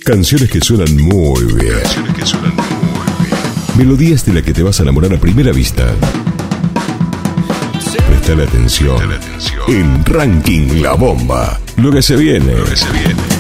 Canciones que suenan muy bien. Melodías de las que te vas a enamorar a primera vista. Presta la atención. En Ranking La Bomba. Lo que se viene.